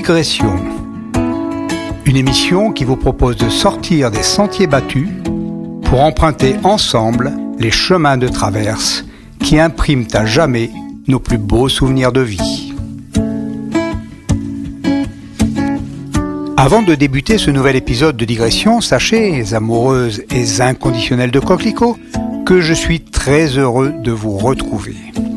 Digression, une émission qui vous propose de sortir des sentiers battus pour emprunter ensemble les chemins de traverse qui impriment à jamais nos plus beaux souvenirs de vie. Avant de débuter ce nouvel épisode de Digression, sachez, amoureuses et inconditionnelles de coquelicots, que je suis très heureux de vous retrouver.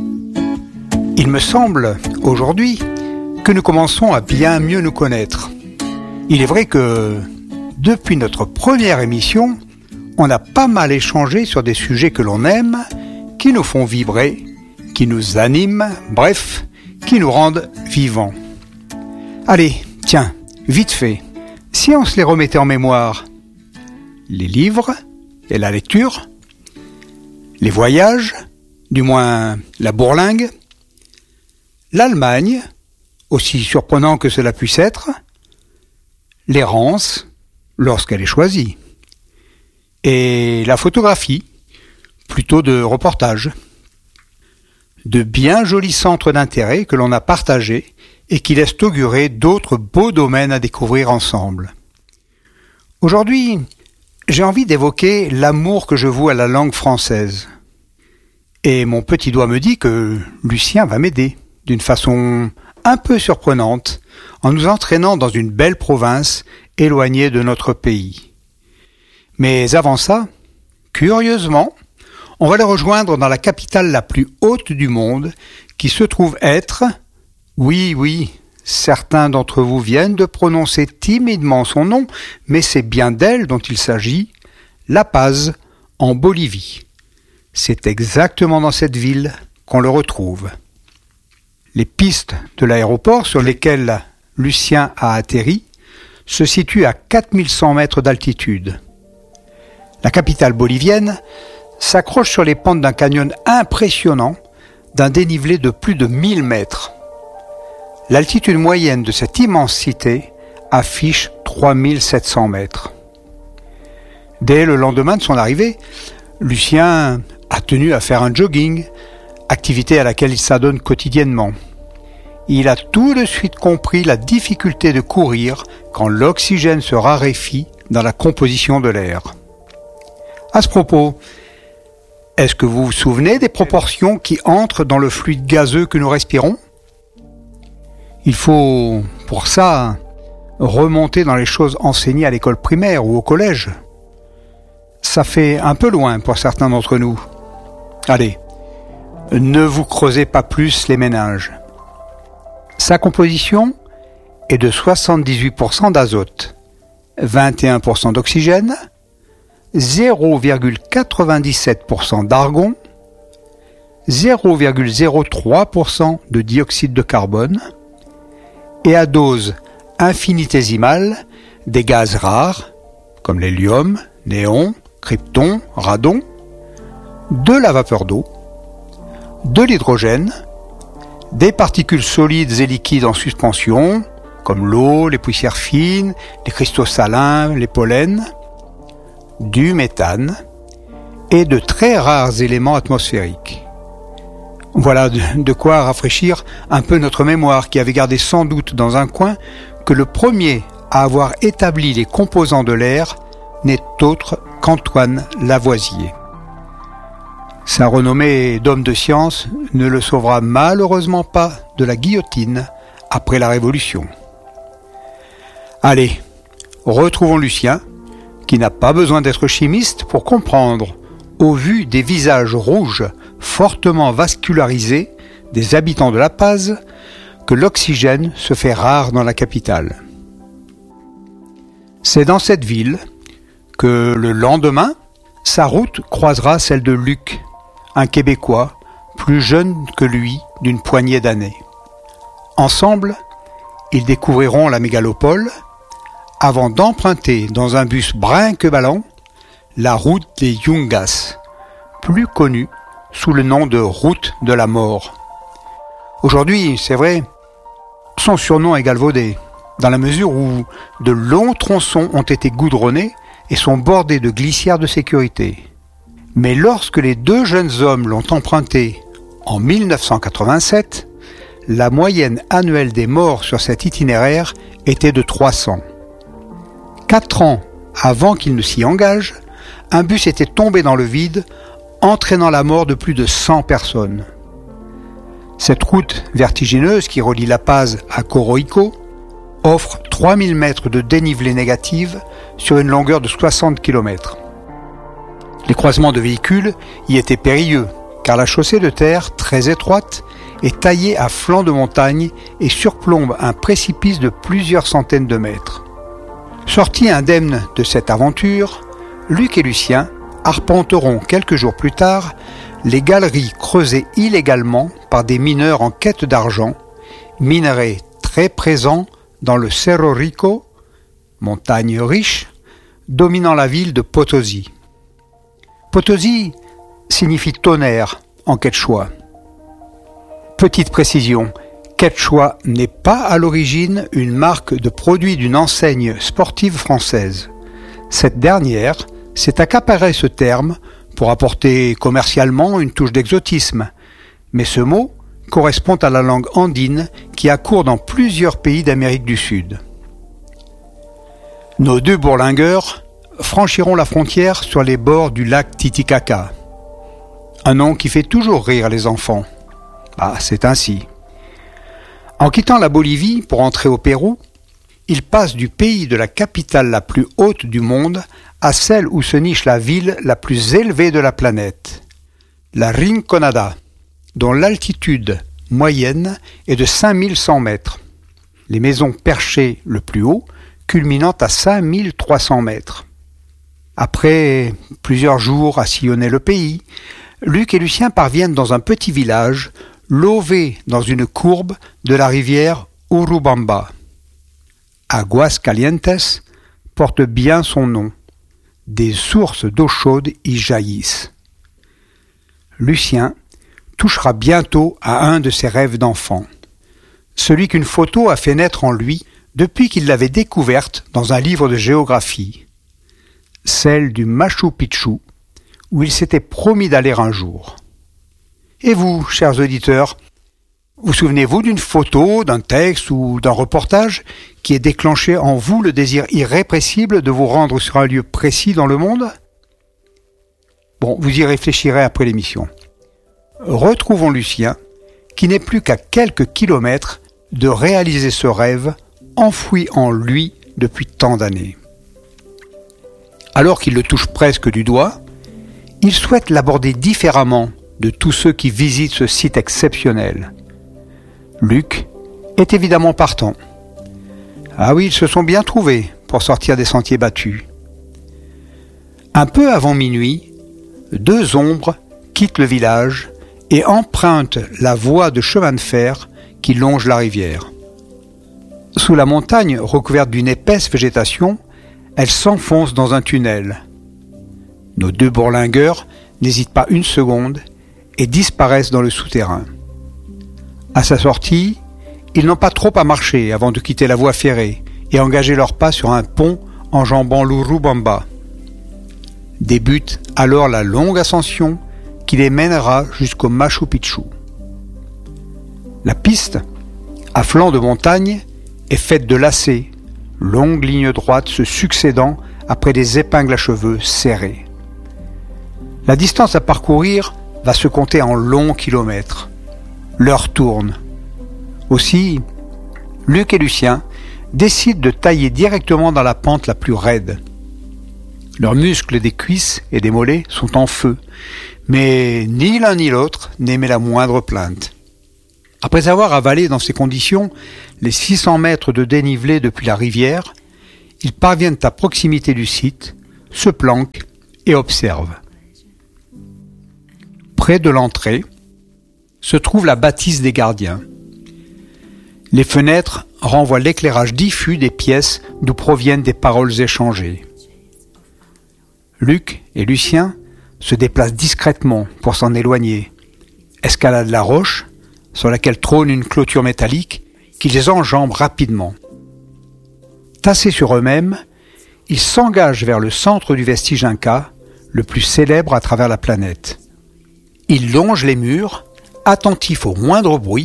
Il me semble, aujourd'hui, que nous commençons à bien mieux nous connaître. Il est vrai que, depuis notre première émission, on a pas mal échangé sur des sujets que l'on aime, qui nous font vibrer, qui nous animent, bref, qui nous rendent vivants. Allez, tiens, vite fait, si on se les remettait en mémoire, les livres et la lecture, les voyages, du moins la bourlingue, l'Allemagne, aussi surprenant que cela puisse être, l'errance, lorsqu'elle est choisie, et la photographie, plutôt de reportage. De bien jolis centres d'intérêt que l'on a partagés et qui laissent augurer d'autres beaux domaines à découvrir ensemble. Aujourd'hui, j'ai envie d'évoquer l'amour que je voue à la langue française. Et mon petit doigt me dit que Lucien va m'aider, d'une façon un peu surprenante, en nous entraînant dans une belle province éloignée de notre pays. Mais avant ça, curieusement, on va le rejoindre dans la capitale la plus haute du monde, qui se trouve être, oui, certains d'entre vous viennent de prononcer timidement son nom, mais c'est bien d'elle dont il s'agit, La Paz, en Bolivie. C'est exactement dans cette ville qu'on le retrouve. Les pistes de l'aéroport sur lesquelles Lucien a atterri se situent à 4100 mètres d'altitude. La capitale bolivienne s'accroche sur les pentes d'un canyon impressionnant d'un dénivelé de plus de 1000 mètres. L'altitude moyenne de cette immense cité affiche 3700 mètres. Dès le lendemain de son arrivée, Lucien a tenu à faire un jogging, activité à laquelle il s'adonne quotidiennement. Il a tout de suite compris la difficulté de courir quand l'oxygène se raréfie dans la composition de l'air. À ce propos, est-ce que vous vous souvenez des proportions qui entrent dans le fluide gazeux que nous respirons ? Il faut, pour ça, remonter dans les choses enseignées à l'école primaire ou au collège. Ça fait un peu loin pour certains d'entre nous. Allez, ne vous creusez pas plus les méninges. Sa composition est de 78% d'azote, 21% d'oxygène, 0,97% d'argon, 0,03% de dioxyde de carbone et à dose infinitésimale des gaz rares comme l'hélium, néon, krypton, radon, de la vapeur d'eau, de l'hydrogène, des particules solides et liquides en suspension, comme l'eau, les poussières fines, les cristaux salins, les pollens, du méthane et de très rares éléments atmosphériques. Voilà de quoi rafraîchir un peu notre mémoire qui avait gardé sans doute dans un coin que le premier à avoir établi les composants de l'air n'est autre qu'Antoine Lavoisier. Sa renommée d'homme de science ne le sauvera malheureusement pas de la guillotine après la Révolution. Allez, retrouvons Lucien, qui n'a pas besoin d'être chimiste pour comprendre, au vu des visages rouges fortement vascularisés des habitants de La Paz, que l'oxygène se fait rare dans la capitale. C'est dans cette ville que le lendemain, sa route croisera celle de Luc, un Québécois plus jeune que lui d'une poignée d'années. Ensemble, ils découvriront la mégalopole avant d'emprunter dans un bus brinque-ballant la route des Yungas, plus connue sous le nom de route de la mort. Aujourd'hui, c'est vrai, son surnom est galvaudé, dans la mesure où de longs tronçons ont été goudronnés et sont bordés de glissières de sécurité. Mais lorsque les deux jeunes hommes l'ont emprunté en 1987, la moyenne annuelle des morts sur cet itinéraire était de 300. 4 ans avant qu'il ne s'y engage, un bus était tombé dans le vide, entraînant la mort de plus de 100 personnes. Cette route vertigineuse qui relie La Paz à Coroico offre 3000 mètres de dénivelé négative sur une longueur de 60 km. Les croisements de véhicules y étaient périlleux, car la chaussée de terre, très étroite, est taillée à flanc de montagne et surplombe un précipice de plusieurs centaines de mètres. Sortis indemnes de cette aventure, Luc et Lucien arpenteront quelques jours plus tard les galeries creusées illégalement par des mineurs en quête d'argent, minerai très présent dans le Cerro Rico, montagne riche, dominant la ville de Potosí. Potosí signifie tonnerre en quechua. Petite précision, quechua n'est pas à l'origine une marque de produit d'une enseigne sportive française. Cette dernière s'est accaparée ce terme pour apporter commercialement une touche d'exotisme, mais ce mot correspond à la langue andine qui a cours dans plusieurs pays d'Amérique du Sud. Nos deux bourlingueurs franchiront la frontière sur les bords du lac Titicaca. Un nom qui fait toujours rire les enfants. Ah, c'est ainsi. En quittant la Bolivie pour entrer au Pérou, ils passent du pays de la capitale la plus haute du monde à celle où se niche la ville la plus élevée de la planète, la Rinconada, dont l'altitude moyenne est de 5100 mètres. Les maisons perchées le plus haut, culminant à 5300 mètres. Après plusieurs jours à sillonner le pays, Luc et Lucien parviennent dans un petit village, lové dans une courbe de la rivière Urubamba. Aguascalientes porte bien son nom. Des sources d'eau chaude y jaillissent. Lucien touchera bientôt à un de ses rêves d'enfant, celui qu'une photo a fait naître en lui depuis qu'il l'avait découverte dans un livre de géographie, celle du Machu Picchu, où il s'était promis d'aller un jour. Et vous, chers auditeurs, vous souvenez-vous d'une photo, d'un texte ou d'un reportage qui ait déclenché en vous le désir irrépressible de vous rendre sur un lieu précis dans le monde ? Bon, vous y réfléchirez après l'émission. Retrouvons Lucien, qui n'est plus qu'à quelques kilomètres de réaliser ce rêve enfoui en lui depuis tant d'années. Alors qu'il le touche presque du doigt, il souhaite l'aborder différemment de tous ceux qui visitent ce site exceptionnel. Luc est évidemment partant. Ah oui, ils se sont bien trouvés pour sortir des sentiers battus. Un peu avant minuit, deux ombres quittent le village et empruntent la voie de chemin de fer qui longe la rivière. Sous la montagne recouverte d'une épaisse végétation, elles s'enfoncent dans un tunnel. Nos deux bourlingueurs n'hésitent pas une seconde et disparaissent dans le souterrain. À sa sortie, ils n'ont pas trop à marcher avant de quitter la voie ferrée et engager leurs pas sur un pont enjambant l'Urubamba. Débute alors la longue ascension qui les mènera jusqu'au Machu Picchu. La piste, à flanc de montagne, est faite de lacets, longues lignes droites se succédant après des épingles à cheveux serrées. La distance à parcourir va se compter en longs kilomètres. L'heure tourne. Aussi, Luc et Lucien décident de tailler directement dans la pente la plus raide. Leurs muscles des cuisses et des mollets sont en feu, mais ni l'un ni l'autre n'émet la moindre plainte. Après avoir avalé dans ces conditions les 600 mètres de dénivelé depuis la rivière, ils parviennent à proximité du site, se planquent et observent. Près de l'entrée se trouve la bâtisse des gardiens. Les fenêtres renvoient l'éclairage diffus des pièces d'où proviennent des paroles échangées. Luc et Lucien se déplacent discrètement pour s'en éloigner, escaladent la roche sur laquelle trône une clôture métallique qui les enjambe rapidement. Tassés sur eux-mêmes, ils s'engagent vers le centre du vestige inca, le plus célèbre à travers la planète. Ils longent les murs, attentifs au moindre bruit,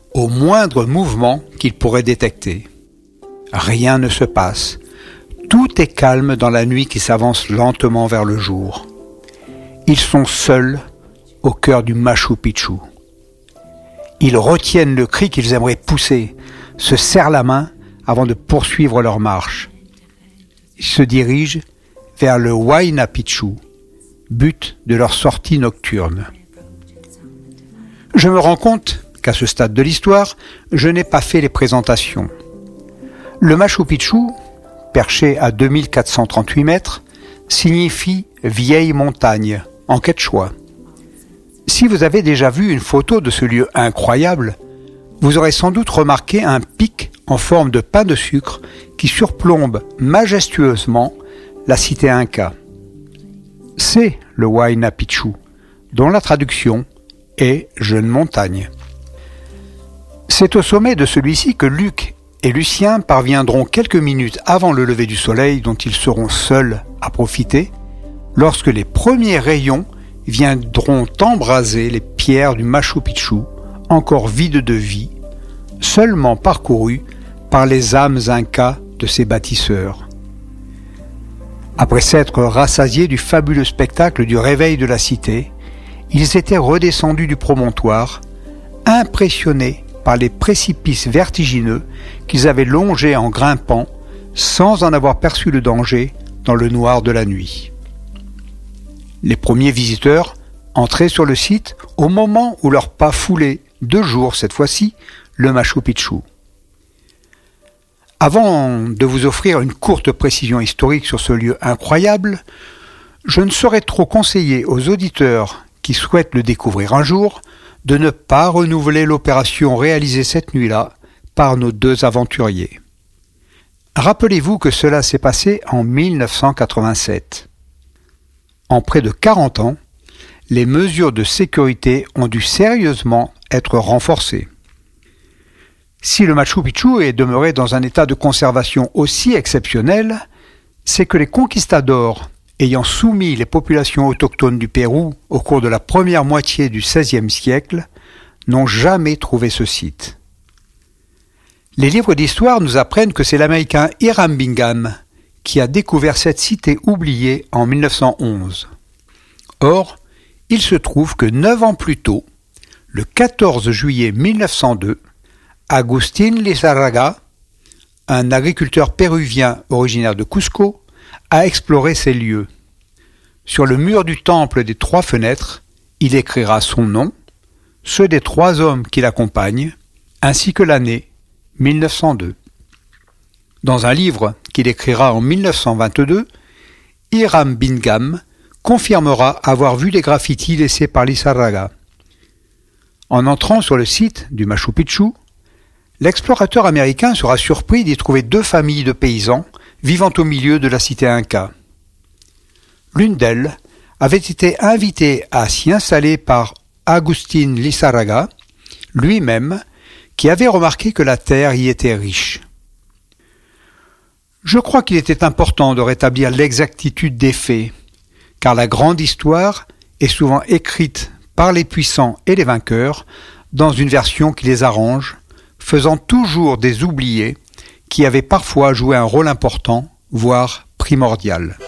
au moindre mouvement qu'ils pourraient détecter. Rien ne se passe. Tout est calme dans la nuit qui s'avance lentement vers le jour. Ils sont seuls au cœur du Machu Picchu. Ils retiennent le cri qu'ils aimeraient pousser, se serrent la main avant de poursuivre leur marche. Ils se dirigent vers le Huayna Picchu, but de leur sortie nocturne. Je me rends compte qu'à ce stade de l'histoire, je n'ai pas fait les présentations. Le Machu Picchu, perché à 2438 mètres, signifie « vieille montagne » en quechua. Si vous avez déjà vu une photo de ce lieu incroyable, vous aurez sans doute remarqué un pic en forme de pain de sucre qui surplombe majestueusement la cité Inca. C'est le Huayna Picchu, dont la traduction est « jeune montagne ». C'est au sommet de celui-ci que Luc et Lucien parviendront quelques minutes avant le lever du soleil dont ils seront seuls à profiter, lorsque les premiers rayons viendront embraser les pierres du Machu Picchu, encore vides de vie, seulement parcourues par les âmes incas de ses bâtisseurs. Après s'être rassasiés du fabuleux spectacle du réveil de la cité, ils étaient redescendus du promontoire, impressionnés par les précipices vertigineux qu'ils avaient longés en grimpant sans en avoir perçu le danger dans le noir de la nuit. Les premiers visiteurs entraient sur le site au moment où leurs pas foulaient, 2 jours cette fois-ci, le Machu Picchu. Avant de vous offrir une courte précision historique sur ce lieu incroyable, je ne saurais trop conseiller aux auditeurs qui souhaitent le découvrir un jour de ne pas renouveler l'opération réalisée cette nuit-là par nos 2 aventuriers. Rappelez-vous que cela s'est passé en 1987. En près de 40 ans, les mesures de sécurité ont dû sérieusement être renforcées. Si le Machu Picchu est demeuré dans un état de conservation aussi exceptionnel, c'est que les conquistadors ayant soumis les populations autochtones du Pérou au cours de la première moitié du XVIe siècle n'ont jamais trouvé ce site. Les livres d'histoire nous apprennent que c'est l'Américain Hiram Bingham qui a découvert cette cité oubliée en 1911. Or, il se trouve que 9 ans plus tôt, le 14 juillet 1902, Agustín Lizárraga, un agriculteur péruvien originaire de Cusco, a exploré ces lieux. Sur le mur du temple des 3 fenêtres, il écrira son nom, ceux des 3 hommes qui l'accompagnent, ainsi que l'année 1902. Dans un livre qu'il écrira en 1922, Hiram Bingham confirmera avoir vu les graffitis laissés par Lizárraga. En entrant sur le site du Machu Picchu, l'explorateur américain sera surpris d'y trouver 2 familles de paysans vivant au milieu de la cité Inca. L'une d'elles avait été invitée à s'y installer par Agustín Lizárraga, lui-même, qui avait remarqué que la terre y était riche. Je crois qu'il était important de rétablir l'exactitude des faits, car la grande histoire est souvent écrite par les puissants et les vainqueurs dans une version qui les arrange, faisant toujours des oubliés qui avaient parfois joué un rôle important, voire primordial.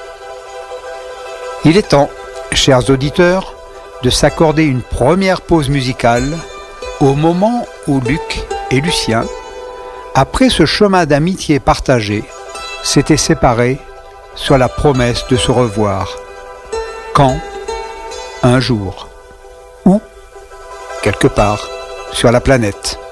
Il est temps, chers auditeurs, de s'accorder une première pause musicale au moment où Luc et Lucien, après ce chemin d'amitié partagé, s'étaient séparés sur la promesse de se revoir. Quand? Un jour. Où? Quelque part sur la planète.